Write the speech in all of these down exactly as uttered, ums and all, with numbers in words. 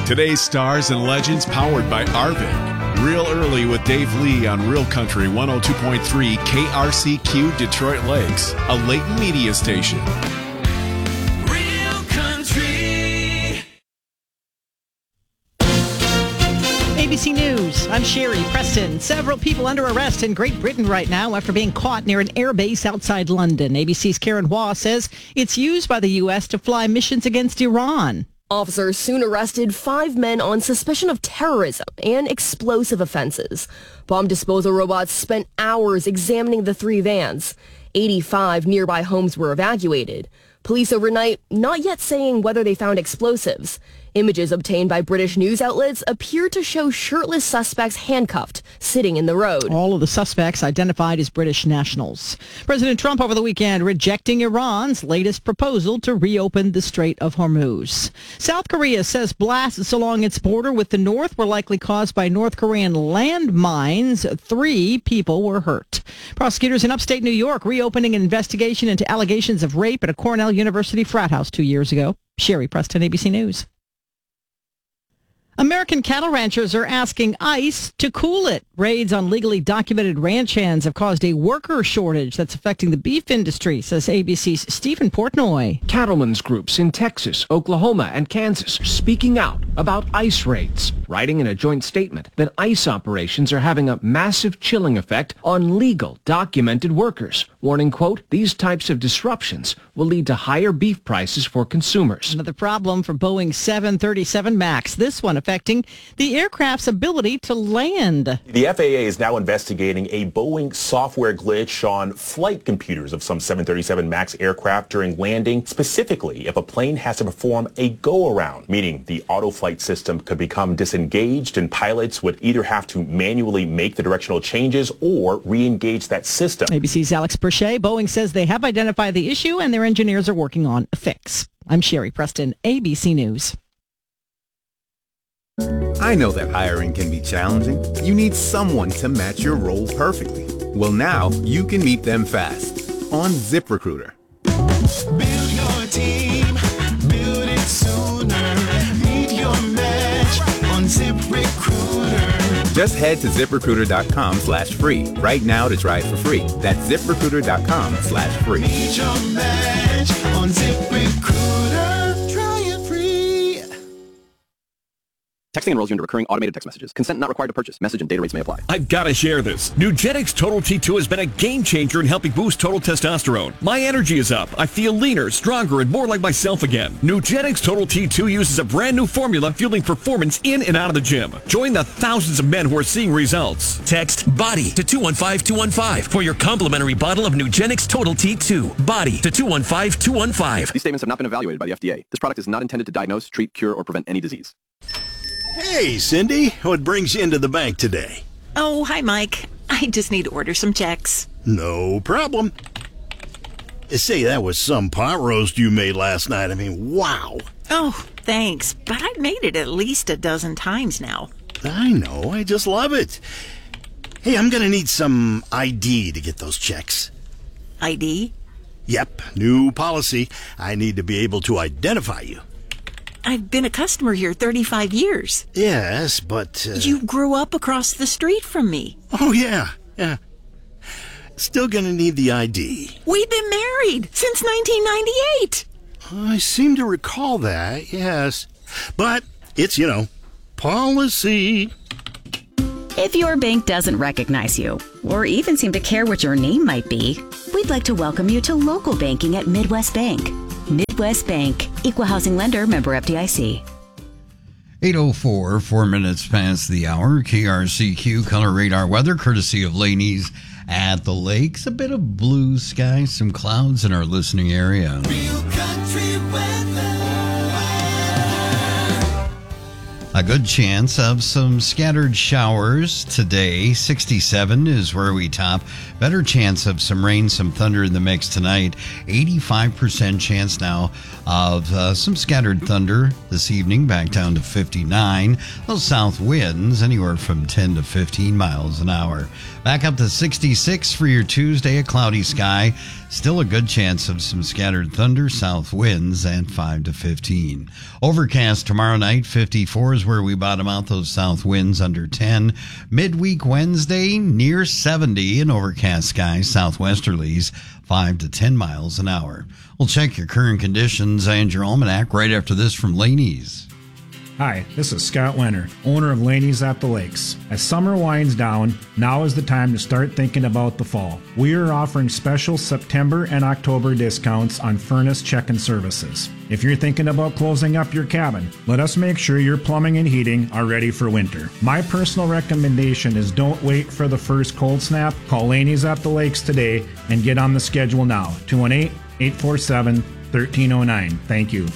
Today's stars and legends powered by Arvin. Real Early with Dave Lee on Real Country one oh two point three K R C Q Detroit Lakes, a Layton media station. Real Country. A B C News, I'm Sherry Preston. Several people under arrest in Great Britain right now after being caught near an airbase outside London. A B C's Karen Hua says it's used by the U S to fly missions against Iran. Officers soon arrested five men on suspicion of terrorism and explosive offenses. Bomb disposal robots spent hours examining the three vans. eighty-five nearby homes were evacuated. Police overnight not yet saying whether they found explosives. Images obtained by British news outlets appear to show shirtless suspects handcuffed, sitting in the road. All of the suspects identified as British nationals. President Trump over the weekend rejecting Iran's latest proposal to reopen the Strait of Hormuz. South Korea says blasts along its border with the north were likely caused by North Korean landmines. Three people were hurt. Prosecutors in upstate New York reopening an investigation into allegations of rape at a Cornell University frat house two years ago. Sherry Preston, A B C News. American cattle ranchers are asking ICE to cool it. Raids on legally documented ranch hands have caused a worker shortage that's affecting the beef industry, says A B C's Stephen Portnoy. Cattlemen's groups in Texas, Oklahoma, and Kansas are speaking out about ICE raids, writing in a joint statement that ICE operations are having a massive chilling effect on legal, documented workers, warning, quote, these types of disruptions will lead to higher beef prices for consumers. Another problem for Boeing seven thirty-seven MAX, this one affecting the aircraft's ability to land. The F A A is now investigating a Boeing software glitch on flight computers of some seven thirty-seven MAX aircraft during landing, specifically if a plane has to perform a go-around, meaning the auto flight system could become disengaged and pilots would either have to manually make the directional changes or re-engage that system. A B C's Alex Burche. Boeing says they have identified the issue and their engineers are working on a fix. I'm Sherry Preston, A B C News. I know that hiring can be challenging. You need someone to match your role perfectly. Well, now you can meet them fast on ZipRecruiter. Build your team, build it sooner. Meet your match on ZipRecruiter. Just head to ZipRecruiter.com slash free right now to try it for free. That's ZipRecruiter.com slash free. Meet your match on ZipRecruiter. Try it free. Texting enrolls you into recurring automated text messages. Consent not required to purchase. Message and data rates may apply. I've got to share this. Nugenix Total T two has been a game changer in helping boost total testosterone. My energy is up. I feel leaner, stronger, and more like myself again. Nugenix Total T two uses a brand new formula fueling performance in and out of the gym. Join the thousands of men who are seeing results. Text BODY to two one five two one five for your complimentary bottle of Nugenix Total T two. BODY to two one five two one five. These statements have not been evaluated by the F D A. This product is not intended to diagnose, treat, cure, or prevent any disease. Hey, Cindy, what brings you into the bank today? Oh, hi, Mike. I just need to order some checks. No problem. Say, that was some pot roast you made last night. I mean, wow. Oh, thanks. But I've made it at least a dozen times now. I know. I just love it. Hey, I'm going to need some I D to get those checks. I D? Yep, new policy. I need to be able to identify you. I've been a customer here thirty-five years. Yes, but... Uh... You grew up across the street from me. Oh, yeah, yeah. Still gonna need the I D. We've been married since nineteen ninety-eight. I seem to recall that, yes. But it's, you know, policy. If your bank doesn't recognize you, or even seem to care what your name might be, we'd like to welcome you to local banking at Midwest Bank. Midwest Bank, Equal Housing Lender, member F D I C. eight oh four, four minutes past the hour. K R C Q Color Radar Weather, courtesy of Laney's at the Lakes. A bit of blue sky, some clouds in our listening area. Real country weather. A good chance of some scattered showers today. sixty-seven is where we top. Better chance of some rain, some thunder in the mix tonight. eighty-five percent chance now of uh, some scattered thunder this evening, back down to fifty-nine. Those south winds anywhere from ten to fifteen miles an hour. Back up to sixty-six for your Tuesday, a cloudy sky. Still a good chance of some scattered thunder, south winds at five to fifteen. Overcast tomorrow night, fifty-four is where we bottom out those south winds under ten. Midweek Wednesday, near seventy, and overcast skies, southwesterlies, five to ten miles an hour. We'll check your current conditions and your almanac right after this from Laney's. Hi, this is Scott Leonard, owner of Laney's at the Lakes. As summer winds down, now is the time to start thinking about the fall. We are offering special September and October discounts on furnace check-in services. If you're thinking about closing up your cabin, let us make sure your plumbing and heating are ready for winter. My personal recommendation is don't wait for the first cold snap. Call Laney's at the Lakes today and get on the schedule now. two one eight, eight four seven, one three zero nine. Thank you.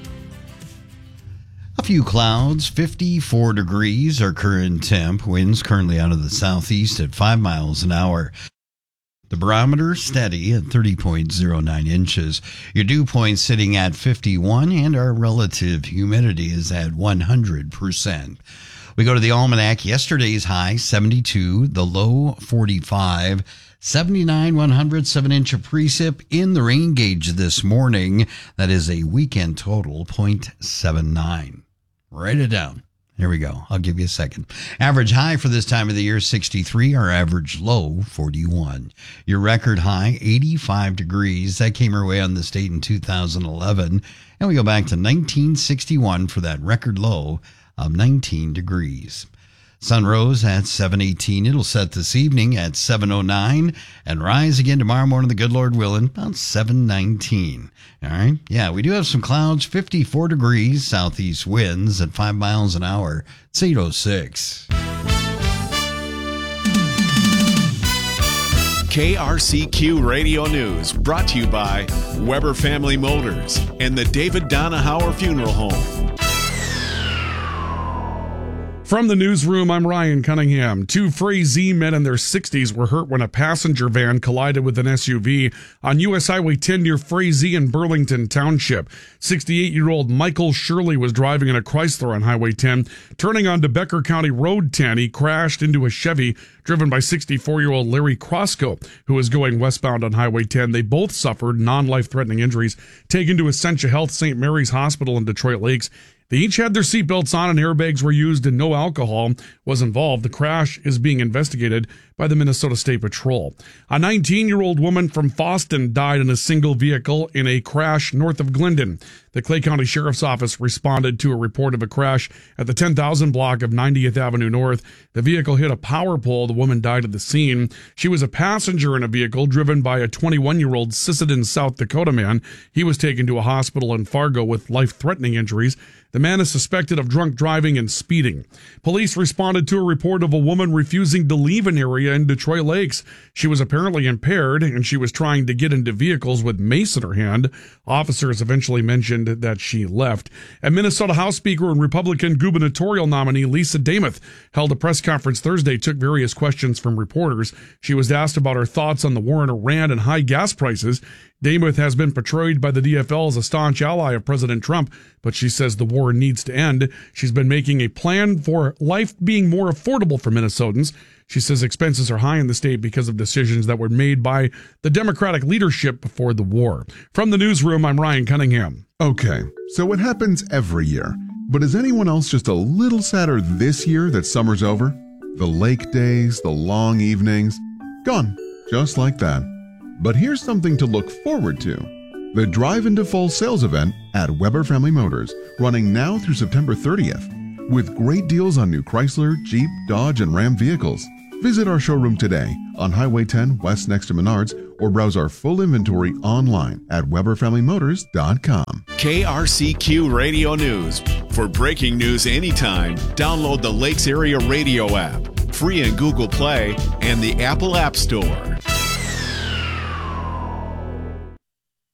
A few clouds, fifty-four degrees, our current temp. Winds currently out of the southeast at five miles an hour. The barometer steady at thirty point zero nine inches. Your dew point sitting at fifty-one, and our relative humidity is at one hundred percent. We go to the almanac. Yesterday's high, seventy-two, the low, forty-five. seventy-nine, one hundred, seven inch of precip in the rain gauge this morning. That is a weekend total, point seven nine. Write it down. Here we go. I'll give you a second. Average high for this time of the year, sixty-three. Our average low, forty-one. Your record high, eighty-five degrees. That came our way on the state in two thousand eleven. And we go back to nineteen sixty-one for that record low of nineteen degrees. Sun rose at seven eighteen. It'll set this evening at seven oh nine and rise again tomorrow morning, the good Lord willing, about seven nineteen. All right. Yeah, we do have some clouds, fifty-four degrees, southeast winds at five miles an hour. It's eight oh six. K R C Q Radio News, brought to you by Weber Family Motors and the David Donahauer Funeral Home. From the newsroom, I'm Ryan Cunningham. Two Frazee men in their sixties were hurt when a passenger van collided with an S U V on U S Highway ten near Frazee in Burlington Township. sixty-eight-year-old Michael Shirley was driving in a Chrysler on Highway ten. Turning onto Becker County Road ten, he crashed into a Chevy driven by sixty-four-year-old Larry Crosco, who was going westbound on Highway ten. They both suffered non-life-threatening injuries, taken to Essentia Health Saint Mary's Hospital in Detroit Lakes. They each had their seatbelts on and airbags were used and no alcohol was involved. The crash is being investigated by the Minnesota State Patrol. A nineteen-year-old woman from Foston died in a single vehicle in a crash north of Glendon. The Clay County Sheriff's Office responded to a report of a crash at the ten thousand block of ninetieth Avenue North. The vehicle hit a power pole. The woman died at the scene. She was a passenger in a vehicle driven by a twenty-one-year-old Sisseton, South Dakota man. He was taken to a hospital in Fargo with life-threatening injuries. The man is suspected of drunk driving and speeding. Police responded to a report of a woman refusing to leave an area in Detroit Lakes. She was apparently impaired, and she was trying to get into vehicles with mace in her hand. Officers eventually mentioned that she left. And Minnesota House Speaker and Republican gubernatorial nominee Lisa Damuth held a press conference Thursday, took various questions from reporters. She was asked about her thoughts on the war in Iran and high gas prices. Damuth has been portrayed by the D F L as a staunch ally of President Trump, but she says the war needs to end. She's been making a plan for life being more affordable for Minnesotans. She says expenses are high in the state because of decisions that were made by the Democratic leadership before the war. From the newsroom, I'm Ryan Cunningham. Okay, so it happens every year. But is anyone else just a little sadder this year that summer's over? The lake days, the long evenings, gone, just like that. But here's something to look forward to. The Drive into Fall sales event at Weber Family Motors, running now through September thirtieth. With great deals on new Chrysler, Jeep, Dodge, and Ram vehicles. Visit our showroom today on Highway ten West next to Menards, or browse our full inventory online at weber family motors dot com. K R C Q Radio News. For breaking news anytime, download the Lakes Area Radio app, free in Google Play and the Apple App Store.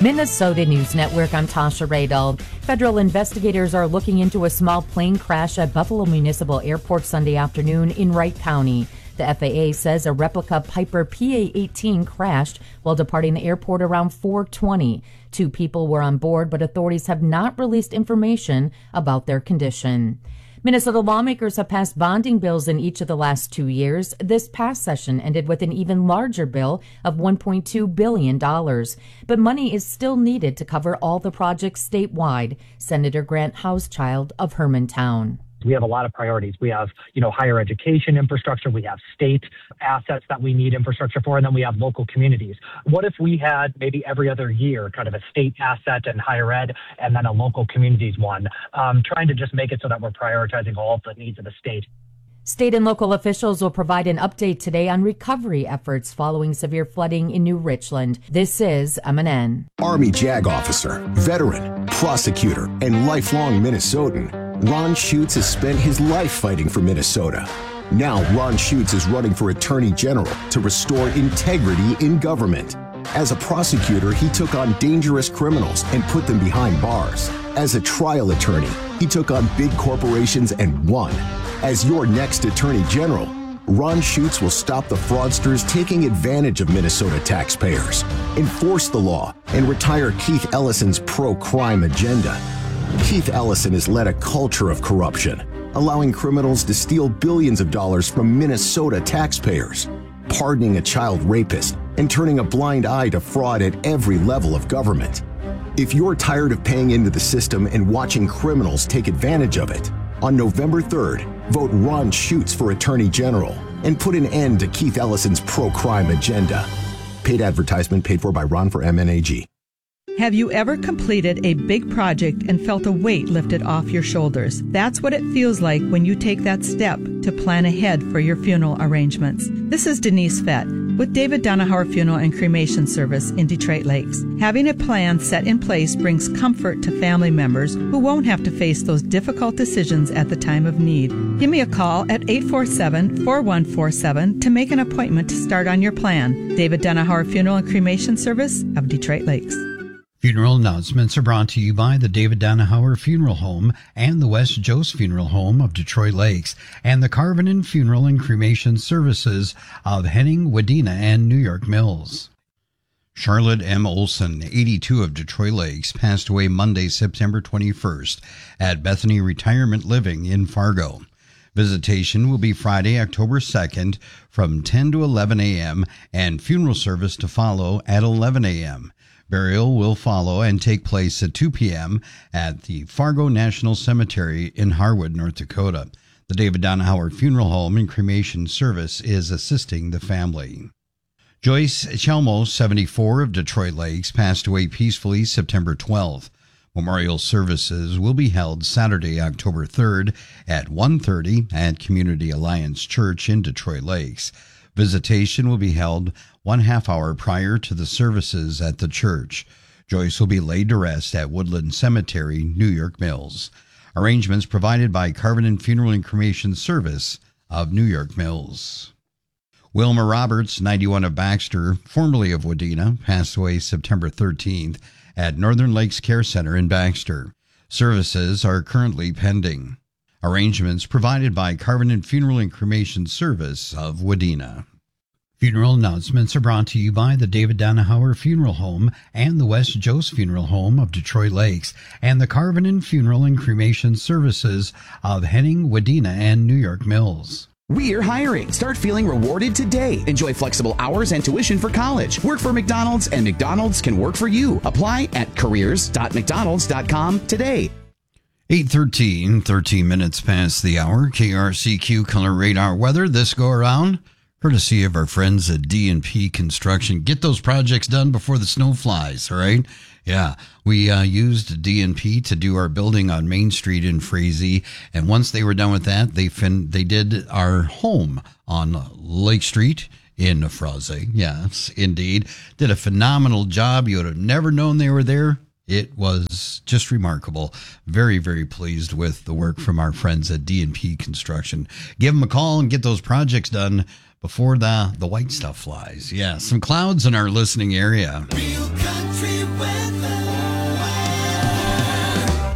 Minnesota News Network, I'm Tasha Radel. Federal investigators are looking into a small plane crash at Buffalo Municipal Airport Sunday afternoon in Wright County. The F A A says a replica Piper P A eighteen crashed while departing the airport around four twenty. Two people were on board, but authorities have not released information about their condition. Minnesota lawmakers have passed bonding bills in each of the last two years. This past session ended with an even larger bill of one point two billion dollars. But money is still needed to cover all the projects statewide. Senator Grant Hauschild of Hermantown. We have a lot of priorities. We have, you know, higher education infrastructure. We have state assets that we need infrastructure for, and then we have local communities. What if we had maybe every other year kind of a state asset and higher ed and then a local communities one, um, trying to just make it so that we're prioritizing all of the needs of the state. State and local officials will provide an update today on recovery efforts following severe flooding in New Richland. This is M N N. Army JAG officer, veteran, prosecutor, and lifelong Minnesotan, Ron Schutz has spent his life fighting for Minnesota. Now Ron Schutz is running for Attorney General to restore integrity in government. As a prosecutor, he took on dangerous criminals and put them behind bars. As a trial attorney, he took on big corporations and won. As your next Attorney General, Ron Schutz will stop the fraudsters taking advantage of Minnesota taxpayers, enforce the law, and retire Keith Ellison's pro-crime agenda. Keith Ellison has led a culture of corruption, allowing criminals to steal billions of dollars from Minnesota taxpayers, pardoning a child rapist, and turning a blind eye to fraud at every level of government. If you're tired of paying into the system and watching criminals take advantage of it, on November third, vote Ron Schutz for Attorney General and put an end to Keith Ellison's pro-crime agenda. Paid advertisement paid for by Ron for M N A G. Have you ever completed a big project and felt a weight lifted off your shoulders? That's what it feels like when you take that step to plan ahead for your funeral arrangements. This is Denise Fett with David Donahauer Funeral and Cremation Service in Detroit Lakes. Having a plan set in place brings comfort to family members who won't have to face those difficult decisions at the time of need. Give me a call at eight four seven, four one four seven to make an appointment to start on your plan. David Donahauer Funeral and Cremation Service of Detroit Lakes. Funeral announcements are brought to you by the David Donahauer Funeral Home and the West Jost Funeral Home of Detroit Lakes and the Carvinen Funeral and Cremation Services of Henning, Wadena, and New York Mills. Charlotte M. Olson, eighty-two, of Detroit Lakes, passed away Monday, September twenty-first at Bethany Retirement Living in Fargo. Visitation will be Friday, October second from ten to eleven a.m. and funeral service to follow at eleven a.m. Burial will follow and take place at two p.m. at the Fargo National Cemetery in Harwood, North Dakota. The David Donahauer Funeral Home and Cremation Service is assisting the family. Joyce Chelmo, seventy-four, of Detroit Lakes, passed away peacefully September twelfth. Memorial services will be held Saturday, October third at one thirty at Community Alliance Church in Detroit Lakes. Visitation will be held one half hour prior to the services at the church. Joyce will be laid to rest at Woodland Cemetery, New York Mills. Arrangements provided by Carvinen Funeral and Cremation Service of New York Mills. Wilma Roberts, ninety-one, of Baxter, formerly of Wadena, passed away September thirteenth at Northern Lakes Care Center in Baxter. Services are currently pending. Arrangements provided by Carvinen Funeral and Cremation Service of Wadena. Funeral announcements are brought to you by the David Donahauer Funeral Home and the West Jost Funeral Home of Detroit Lakes and the Carvinen Funeral and Cremation Services of Henning, Wadena, and New York Mills. We're hiring. Start feeling rewarded today. Enjoy flexible hours and tuition for college. Work for McDonald's and McDonald's can work for you. Apply at careers dot mcdonalds dot com today. eight thirteen, thirteen minutes past the hour. K R C Q Color Radar Weather this go around, courtesy of our friends at D and P Construction. Get those projects done before the snow flies, all right? Yeah, we uh, used D and P to do our building on Main Street in Frazee, and once they were done with that, they fin- they did our home on Lake Street in Frazee. Yes, indeed. Did a phenomenal job. You would have never known they were there. It was just remarkable. Very, very pleased with the work from our friends at D and P Construction. Give them a call and get those projects done before the, the white stuff flies. Yeah, some clouds in our listening area. Real country weather.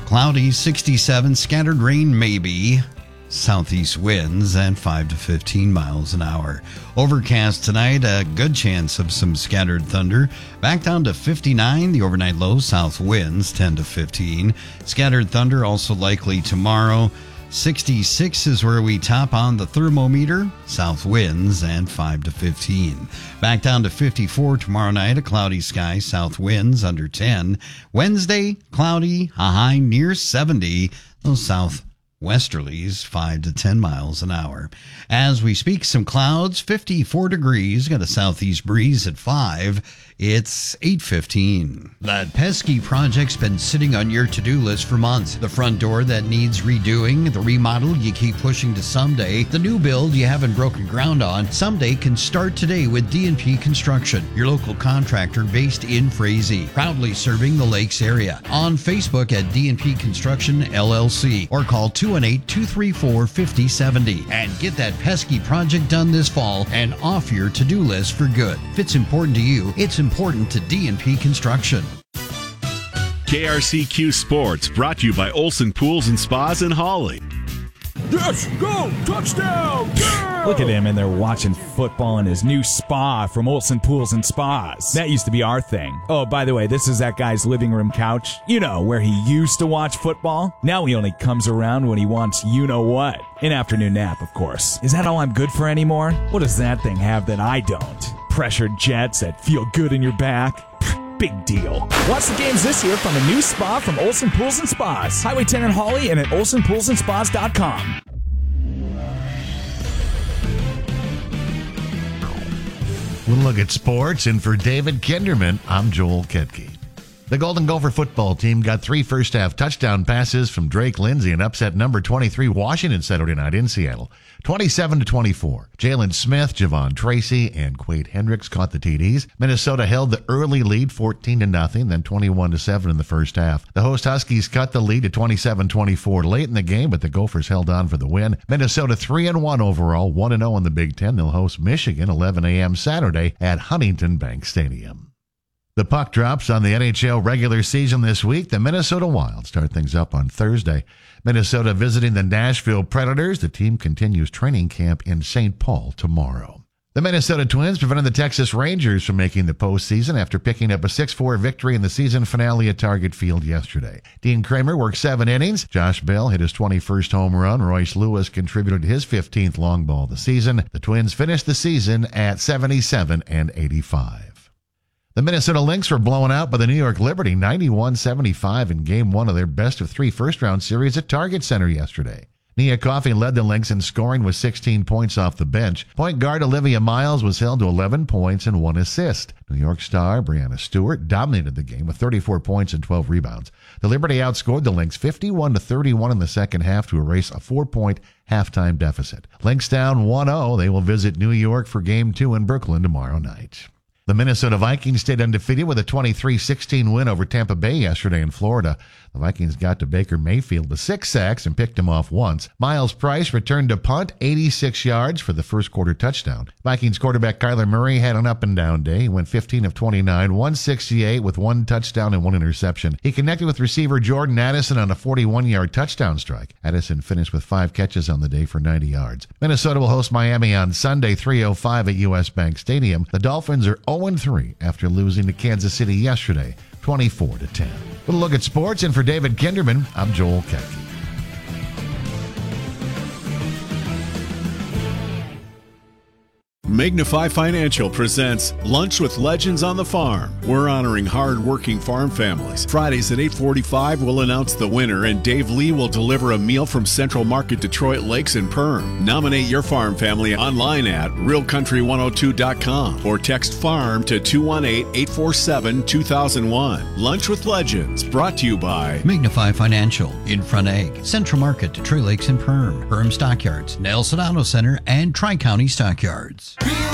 Cloudy, sixty-seven, scattered rain maybe. Southeast winds and five to fifteen miles an hour. Overcast tonight, a good chance of some scattered thunder. Back down to fifty-nine, the overnight low, south winds ten to fifteen. Scattered thunder also likely tomorrow. sixty-six is where we top on the thermometer, south winds and five to fifteen. Back down to fifty-four tomorrow night, a cloudy sky, south winds under ten. Wednesday, cloudy, a high near seventy, those south westerlies five to ten miles an hour. As we speak, some clouds, fifty-four degrees, got a southeast breeze at five. It's eight fifteen. That pesky project's been sitting on your to-do list for months. The front door that needs redoing, the remodel you keep pushing to someday, the new build you haven't broken ground on, someday can start today with D and P Construction, your local contractor based in Frazee, proudly serving the Lakes area. On Facebook at D and P Construction L L C or call two one eight, two three four, five oh seven oh and get that pesky project done this fall and off your to-do list for good. If it's important to you, it's important to D and P Construction. K R C Q Sports, brought to you by Olson Pools and Spas in Hawley. Yes, go, touchdown, yeah! Look at him in there watching football in his new spa from Olson Pools and Spas. That used to be our thing. Oh, by the way, this is that guy's living room couch. You know, where he used to watch football. Now he only comes around when he wants you-know-what. An afternoon nap, of course. Is that all I'm good for anymore? What does that thing have that I don't? Pressured jets that feel good in your back? Big deal. Watch the games this year from a new spa from Olson Pools and Spas. Highway ten in Hawley and at olson pools and spas dot com. We'll look at sports, and for David Kinderman, I'm Joel Ketke. The Golden Gopher football team got three first-half touchdown passes from Drake Lindsay and upset number twenty-three Washington Saturday night in Seattle, twenty-seven to twenty-four. Jalen Smith, Javon Tracy, and Quade Hendricks caught the T Ds. Minnesota held the early lead fourteen to nothing, then twenty-one to seven in the first half. The host Huskies cut the lead to twenty-seven twenty-four late in the game, but the Gophers held on for the win. Minnesota three and one overall, one and oh in the Big Ten. They'll host Michigan eleven a.m. Saturday at Huntington Bank Stadium. The puck drops on the N H L regular season this week. The Minnesota Wild start things up on Thursday. Minnesota visiting the Nashville Predators. The team continues training camp in Saint Paul tomorrow. The Minnesota Twins prevented the Texas Rangers from making the postseason after picking up a six four victory in the season finale at Target Field yesterday. Dean Kramer worked seven innings. Josh Bell hit his twenty-first home run. Royce Lewis contributed his fifteenth long ball of the season. The Twins finished the season at seventy-seven and eighty-five. The Minnesota Lynx were blown out by the New York Liberty ninety-one seventy-five in Game one of their best-of-three first-round series at Target Center yesterday. Nia Coffey led the Lynx in scoring with sixteen points off the bench. Point guard Olivia Miles was held to eleven points and one assist. New York star Brianna Stewart dominated the game with thirty-four points and twelve rebounds. The Liberty outscored the Lynx fifty-one to thirty-one in the second half to erase a four-point halftime deficit. Lynx down one oh. They will visit New York for Game two in Brooklyn tomorrow night. The Minnesota Vikings stayed undefeated with a twenty-three sixteen win over Tampa Bay yesterday in Florida. The Vikings got to Baker Mayfield with six sacks and picked him off once. Miles Price returned to punt eighty-six yards for the first quarter touchdown. Vikings quarterback Kyler Murray had an up-and-down day. He went fifteen of twenty-nine, one sixty-eight with one touchdown and one interception. He connected with receiver Jordan Addison on a forty-one-yard touchdown strike. Addison finished with five catches on the day for ninety yards. Minnesota will host Miami on Sunday, three oh five at U S Bank Stadium. The Dolphins are oh and three after losing to Kansas City yesterday, twenty-four to ten. We'll look at sports, and for David Kinderman, I'm Joel Ketke. Magnify Financial presents Lunch with Legends on the Farm. We're honoring hard-working farm families. Fridays at eight forty-five, we'll announce the winner, and Dave Lee will deliver a meal from Central Market Detroit Lakes and Perm. Nominate your farm family online at real country one oh two dot com or text FARM to two one eight, eight four seven, two thousand one. Lunch with Legends, brought to you by Magnify Financial, In Front Egg, Central Market, Detroit Lakes and Perm, Perm Stockyards, Nelson Auto Center, and Tri-County Stockyards. Real